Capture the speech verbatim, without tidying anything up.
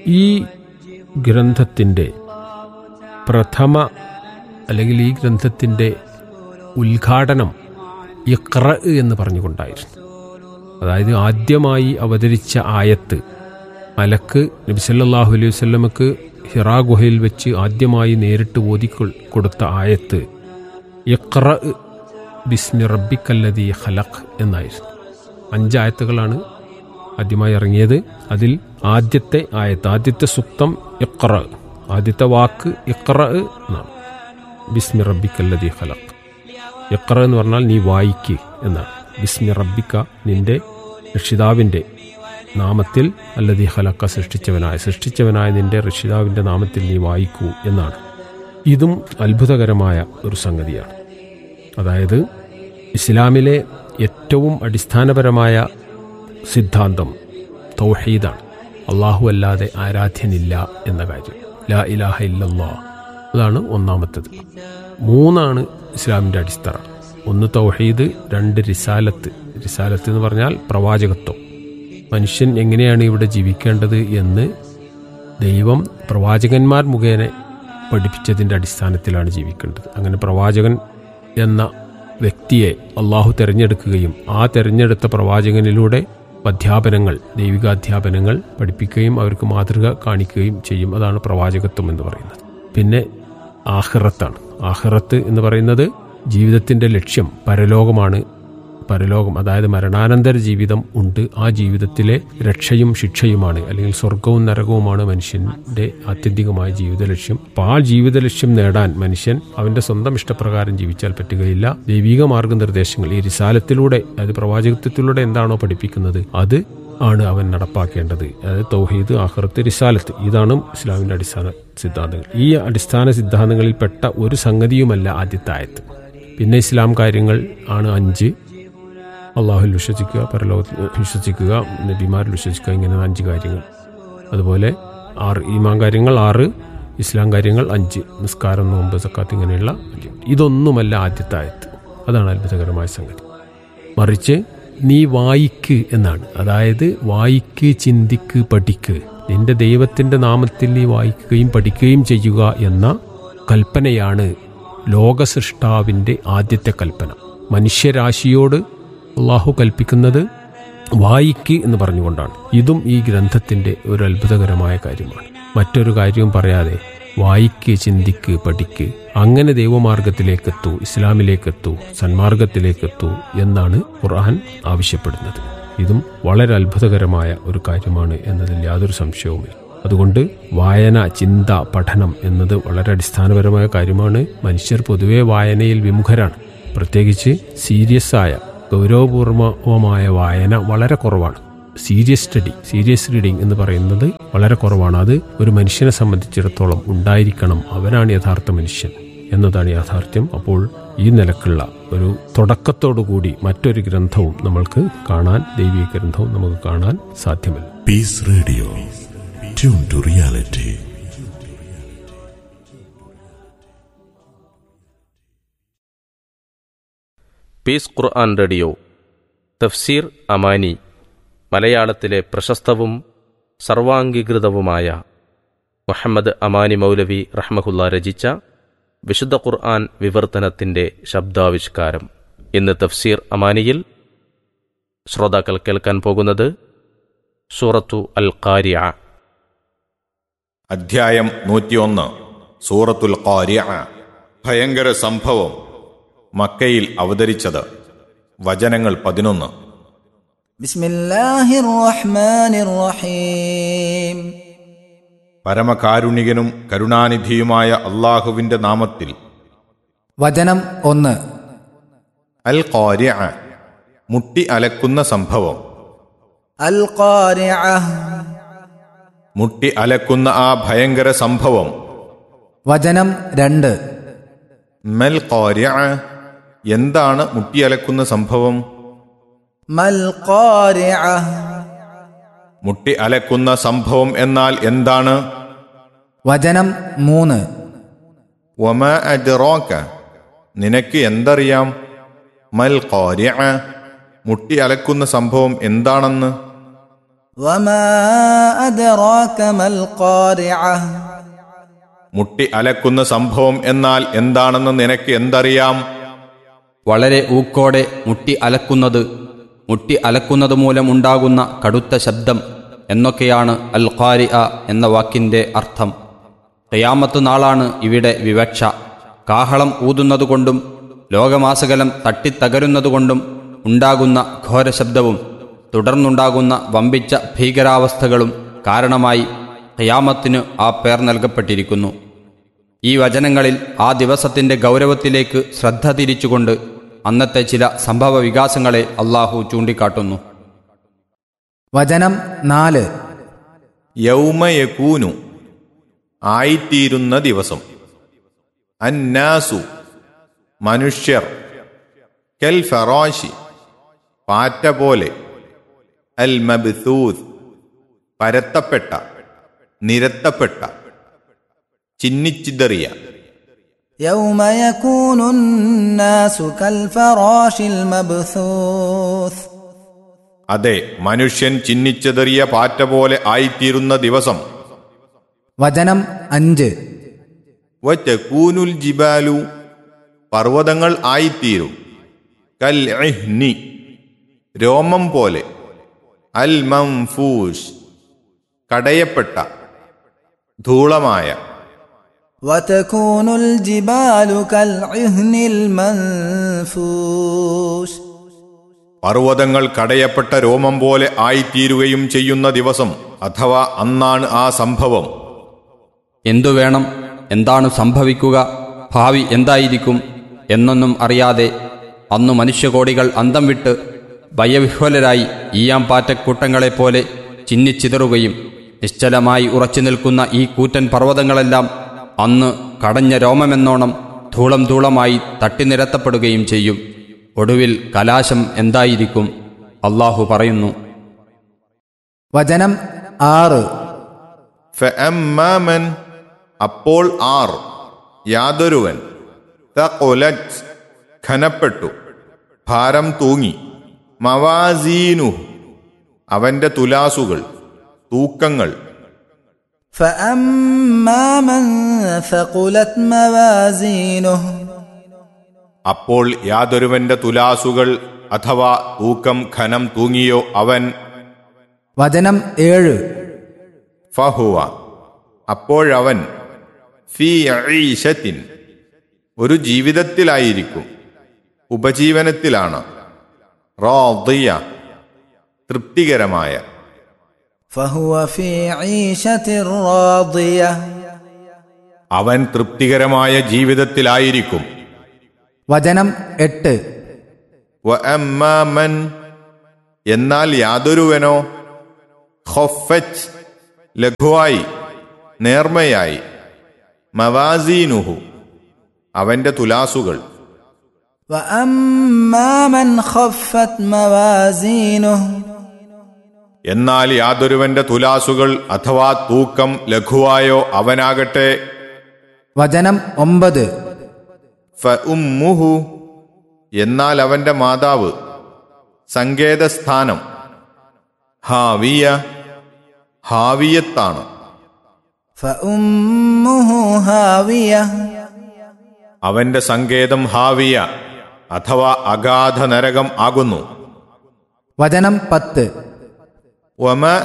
ഈ ഗ്രന്ഥത്തിൻ്റെ പ്രഥമ അല്ലെങ്കിൽ ഈ ഗ്രന്ഥത്തിൻ്റെ ഉദ്ഘാടനം ഇഖ്റ എന്ന് പറഞ്ഞുകൊണ്ടായിരുന്നു. അതായത് ആദ്യമായി അവതരിച്ച ആയത്ത് മലക്ക് നബി സല്ലല്ലാഹു അലൈഹി വസല്ലമക്ക് ഹിറാ ഗുഹയിൽ വെച്ച് ആദ്യമായി നേരിട്ട് ഓതി കൊടുത്ത ആയത്ത് ഇഖ്റ ബിസ്മി റബ്ബിക്കല്ലദീ ഖലഖ് എന്നായിരുന്നു. അഞ്ചായത്തുകളാണ് ആദ്യമായി ഇറങ്ങിയത്. അതിൽ ആദ്യത്തെ ആയത്ത്, ആദ്യത്തെ സുക്തം ഇഖ്റ, ആദ്യത്തെ വാക്ക് ഇഖ്റ എന്നാണ്. ബിസ്മി റബ്ബിക്കല്ലദീ ഖലഖ്. ഇഖ്റ എന്ന് പറഞ്ഞാൽ നീ വായിക്ക് എന്നാണ്. ബിസ്മി റബ്ബിക്ക, നിന്റെ രക്ഷിതാവിൻ്റെ നാമത്തിൽ, അല്ലദീ ഖലഖ, സൃഷ്ടിച്ചവനായ സൃഷ്ടിച്ചവനായ നിന്റെ രക്ഷിതാവിൻ്റെ നാമത്തിൽ നീ വായിക്കൂ എന്നാണ്. ഇതും അത്ഭുതകരമായ ഒരു സംഗതിയാണ്. അതായത് ഇസ്ലാമിലെ ഏറ്റവും അടിസ്ഥാനപരമായ സിദ്ധാന്തം തൗഹീദാണ്. അല്ലാഹു അല്ലാതെ ആരാധ്യനില്ല എന്ന കാര്യം, ലാ ഇലാഹ ഇല്ലല്ലാഹ്, അതാണ് ഒന്നാമത്തേത്. മൂന്നാണ് ഇസ്ലാമിൻ്റെ അടിത്തറ. ഒന്ന് തൗഹീദ്, രണ്ട് റിസാലത്ത്. റിസാലത്ത് എന്ന് പറഞ്ഞാൽ പ്രവാചകത്വം. മനുഷ്യൻ എങ്ങനെയാണ് ഇവിടെ ജീവിക്കേണ്ടത് എന്ന് ദൈവം പ്രവാചകന്മാർ മുഖേന പഠിപ്പിച്ചതിൻ്റെ അടിസ്ഥാനത്തിലാണ് ജീവിക്കേണ്ടത്. അങ്ങനെ പ്രവാചകൻ എന്ന വ്യക്തിയെ അള്ളാഹു തിരഞ്ഞെടുക്കുകയും ആ തിരഞ്ഞെടുത്ത പ്രവാചകനിലൂടെ അധ്യാപനങ്ങൾ, ദൈവികാധ്യാപനങ്ങൾ പഠിപ്പിക്കുകയും അവർക്ക് മാതൃക കാണിക്കുകയും ചെയ്യും. അതാണ് പ്രവാചകത്വം എന്ന് പറയുന്നത്. പിന്നെ ആഖിറത്താണ്. ആഖിറത്ത് എന്ന് പറയുന്നത് ജീവിതത്തിൻ്റെ ലക്ഷ്യം പരലോകമാണ്. പരലോകം അതായത് മരണാനന്തര ജീവിതം ഉണ്ട്. ആ ജീവിതത്തിലെ രക്ഷയും ശിക്ഷയുമാണ്, അല്ലെങ്കിൽ സ്വർഗവും നരകവുമാണ് മനുഷ്യന്റെ ആത്യന്തികമായ ജീവിത ലക്ഷ്യം. അപ്പോൾ ആ ജീവിത ലക്ഷ്യം നേടാൻ മനുഷ്യൻ അവന്റെ സ്വന്തം ഇഷ്ടപ്രകാരം ജീവിച്ചാൽ പറ്റുകയില്ല. ദൈവിക മാർഗനിർദ്ദേശങ്ങൾ ഈ റിസാലത്തിലൂടെ, അതായത് പ്രവാചകത്വത്തിലൂടെ എന്താണോ പഠിപ്പിക്കുന്നത് അത് ആണ് അവൻ നടപ്പാക്കേണ്ടത്. അതായത് തൗഹീദ്, ആഖിറത്ത്, റിസാലത്ത്, ഇതാണ് ഇസ്ലാമിന്റെ അടിസ്ഥാന സിദ്ധാന്തങ്ങൾ. ഈ അടിസ്ഥാന സിദ്ധാന്തങ്ങളിൽപ്പെട്ട ഒരു സംഗതിയുമല്ല ആദ്യത്തെ ആയത്ത്. പിന്നെ ഇസ്ലാം കാര്യങ്ങൾ ആണ് അഞ്ച്. അള്ളാഹുൽ വിശ്വസിക്കുക, പരലോകത്തിൽ വിശ്വസിക്കുക, നബിമാരിൽ വിശ്വസിക്കുക, ഇങ്ങനെ അഞ്ച് കാര്യങ്ങൾ. അതുപോലെ ആറ് ഈമാൻ കാര്യങ്ങൾ, ആറ് ഇസ്ലാം കാര്യങ്ങൾ, അഞ്ച് നിസ്കാരം, നോമ്പ്, സക്കാത്ത്, ഇങ്ങനെയുള്ള അഞ്ച്. ഇതൊന്നുമല്ല ആദ്യത്തെ ആയത്ത്. അതാണ് അത്ഭുതകരമായ സംഗതി. മറിച്ച് നീ വായിക്ക് എന്നാണ്. അതായത് വായിക്ക്, ചിന്തിക്ക്, പഠിക്ക്. നിന്റെ ദൈവത്തിന്റെ നാമത്തിൽ നീ വായിക്കുകയും പഠിക്കുകയും ചെയ്യുക എന്ന കൽപ്പനയാണ് ലോകസൃഷ്ടാവിന്റെ ആദ്യത്തെ കൽപ്പന. മനുഷ്യരാശിയോട് അള്ളാഹു കൽപ്പിക്കുന്നത് വായിക്ക് എന്ന് പറഞ്ഞുകൊണ്ടാണ്. ഇതും ഈ ഗ്രന്ഥത്തിന്റെ ഒരു അത്ഭുതകരമായ കാര്യമാണ്. മറ്റൊരു കാര്യവും പറയാതെ വായിക്ക്, ചിന്തിക്ക്, പഠിക്ക്, അങ്ങനെ ദൈവമാർഗത്തിലേക്കെത്തൂ, ഇസ്ലാമിലേക്കെത്തൂ, സന്മാർഗത്തിലേക്കെത്തൂ എന്നാണ് ഖുർആൻ ആവശ്യപ്പെടുന്നത്. ഇതും വളരെ അത്ഭുതകരമായ ഒരു കാര്യമാണ് എന്നതിൽ യാതൊരു സംശയവുമില്ല. അതുകൊണ്ട് വായന, ചിന്ത, പഠനം എന്നത് വളരെ അടിസ്ഥാനപരമായ കാര്യമാണ്. മനുഷ്യർ പൊതുവെ വായനയിൽ വിമുഖരാണ്. പ്രത്യേകിച്ച് സീരിയസ് ആയ, ഗൗരവപൂർവമായ വായന വളരെ കുറവാണ്. സീരിയസ് സ്റ്റഡി, സീരിയസ് റീഡിംഗ് എന്ന് പറയുന്നത് വളരെ കുറവാണ്. അത് ഒരു മനുഷ്യനെ സംബന്ധിച്ചിടത്തോളം ഉണ്ടായിരിക്കണം. അവനാണ് യഥാർത്ഥ മനുഷ്യൻ എന്നതാണ് യാഥാർത്ഥ്യം. അപ്പോൾ ഈ നിലക്കുള്ള ഒരു തുടക്കത്തോടുകൂടി മറ്റൊരു ഗ്രന്ഥവും നമ്മൾക്ക് കാണാൻ, ദൈവിക ഗ്രന്ഥവും നമുക്ക് കാണാൻ സാധ്യമല്ല. Piece radio, tune to reality. Piece Quran radio തഫ്സീർ അമാനി, മലയാളത്തിലെ പ്രശസ്തവും സർവാംഗീകൃതവുമായ മുഹമ്മദ് അമാനി മൗലവി റഹ്മഹുല്ല രചിച്ച വിശുദ്ധ ഖുർആൻ വിവർത്തനത്തിന്റെ ശബ്ദാവിഷ്കാരം. ഇന്ന് തഫ്സീർ അമാനിയിൽ ശ്രോതാക്കൾ കേൾക്കാൻ പോകുന്നത് സൂറത്തു അൽ ഖാരിഅ. അധ്യായം നൂറ്റിയൊന്ന്. സൂറത്തുൽ ഖാരിഅ. ഭയങ്കര സംഭവം. മക്കയിൽ അവതരിച്ചത്. വചനങ്ങൾ പതിനൊന്ന്. ബിസ്മില്ലാഹിർ റഹ്മാനിർ റഹീം. പരമകാരുണികനും കരുണാനിധിയുമായ അള്ളാഹുവിന്റെ നാമത്തിൽ. വചനം ഒന്ന്. അൽ ഖാരിഅ, മുട്ടി അലക്കുന്ന സംഭവം. അൽ ഖാരിഅ, മുട്ടി അലക്കുന്ന ആ ഭയങ്കര സംഭവം. വചനം രണ്ട്. മൽ ഖാരിഅ, എന്താണ് മുട്ടിയലക്കുന്ന സംഭവം? മൽ ഖാരിഅ, മുട്ടി അലക്കുന്ന സംഭവം എന്നാൽ എന്താണ്? വചനം മൂന്ന്. വമാ അദ്റാക, നിനക്ക് എന്തറിയാം? മൽ ഖാരിഅ, മുട്ടി അലക്കുന്ന സംഭവം എന്താണെന്ന്? وما أدراك ما القارعة മുട്ടി അലക്കുന്ന സംഭവം എന്നാൽ എന്താണെന്ന് നിനക്ക് എന്തറിയാം? വളരെ ഊക്കോടെ മുട്ടി അലക്കുന്നത്, മുട്ടി അലക്കുന്നത് മൂലമുണ്ടാകുന്ന കടുത്ത ശബ്ദം എന്നൊക്കെയാണ് അൽ ഖാരിഅ എന്ന വാക്കിൻ്റെ അർത്ഥം. ഖിയാമത്ത് നാളാണ് ഇവിടെ വിവക്ഷ. കാഹളം ഊതുന്നതുകൊണ്ടും ലോകമാസകലം തട്ടിത്തകരുന്നതുകൊണ്ടും ഉണ്ടാകുന്ന ഘോരശബ്ദവും തുടർന്നുണ്ടാകുന്ന വമ്പിച്ച ഭീകരാവസ്ഥകളും കാരണമായി ഖിയാമത്തിന് ആ പേർ നൽകപ്പെട്ടിരിക്കുന്നു. ഈ വചനങ്ങളിൽ ആ ദിവസത്തിൻ്റെ ഗൗരവത്തിലേക്ക് ശ്രദ്ധ തിരിച്ചുകൊണ്ട് അന്നത്തെ ചില സംഭവ വികാസങ്ങളെ അള്ളാഹു ചൂണ്ടിക്കാട്ടുന്നു. വചനം നാല്. യൗമയകൂനു ആയിത്തീരുന്ന ദിവസം. അന്നാസു മനുഷ്യർ. കൽ ഫറാശി പാറ്റ പോലെ. അൽ മബ്സൂസ് പരത്തപ്പെട്ട, നിരത്തപ്പെട്ട, ചിന്നിച്ചിതറിയ. يوم يكون الناس كالفراش المبثوث അതെ, മനുഷ്യൻ ചിന്നിച്ചെതറിയ പാറ്റ പോലെ ആയിത്തീരുന്ന ദിവസം. വചനം അഞ്ച്. വതകൂനുൽ ജിബാലു പർവ്വതങ്ങൾ ആയിത്തീരും. കൽ ഇഹ്നി രോമം പോലെ. അൽ മംഫൂഷ് കടയപ്പെട്ട, ധൂളമായ. وتكون الجبال كالعهن المنفوش പർവ്വതങ്ങൾ കടയപ്പെട്ട രോമം പോലെ ആയിത്തീരുകയും ചെയ്യുന്ന ദിവസം അഥവാ അന്നാണ് ആ സംഭവം. എന്തു വേണം, എന്താണ് സംഭവിക്കുക, ഭാവി എന്തായിരിക്കും എന്നൊന്നും അറിയാതെ അന്നു മനുഷ്യകോടികൾ അന്തം വിട്ട് ഭയവിഹ്വലരായി ഈയാംപാറ്റക്കൂട്ടങ്ങളെപ്പോലെ ചിന്നിച്ചിതറുകയും നിശ്ചലമായി ഉറച്ചു നിൽക്കുന്ന ഈ കൂറ്റൻ പർവ്വതങ്ങളെല്ലാം അന്ന് കടഞ്ഞ രോമമെന്നോണം ധൂളം ധൂളമായി തട്ടിനിരത്തപ്പെടുകയും ചെയ്യും. ഒടുവിൽ കലാശം എന്തായിരിക്കും? അള്ളാഹു പറയുന്നു. വചനം ആറ്. ഫഅമ്മാമൻ അപ്പോൾ ആർ യാതൊരുവൻ. തഖുലത് ഘനപ്പെട്ടു, ഭാരം തൂങ്ങി. മവാസീനു അവന്റെ തുലാസുകൾ, തൂക്കങ്ങൾ. فأما من ثقلت موازينه അപ്പോൾ യാതൊരുവന്റെ തുലാസുകൾ അഥവാ തൂക്കം ഘനം തൂങ്ങിയോ അവൻ. വചനം ഏഴ്. ഫഹുവ അപ്പോഴവൻ ഫീ ഈശത്തിൻ ഒരു ജീവിതത്തിലായിരിക്കും, ഉപജീവനത്തിലാണ്. റാദിയ തൃപ്തികരമായ. فهو في عيشة راضية അവൻ തൃപ്തികരമായ ജീവിതത്തിലായിരിക്കും. വചനം എട്ട്. വഅമ്മാ മൻ എന്നാൽ യാതൊരുവനോ. ഖഫ്ഫത്ത് ലഘുവായി, നേർമയായി. മവാസീനുഹു അവന്റെ തുലാസുകൾ. وأما من خفت موازينه എന്നാൽ യാതൊരുവന്റെ തുലാസുകൾ അഥവാ തൂക്കം ലഘുവായോ അവനാകട്ടെ. വചനം ഒമ്പത്. ഫഉമ്മുഹു എന്നാൽ അവന്റെ മാതാവ്. സങ്കേതസ്ഥാനം. ഹാവിയ ഹാവിയത്താണ്. فأمه هاوية അവന്റെ സങ്കേതം ഹാവിയ അഥവാ അഗാധ നരകം ആകുന്നു. വചനം പത്ത്. വമാ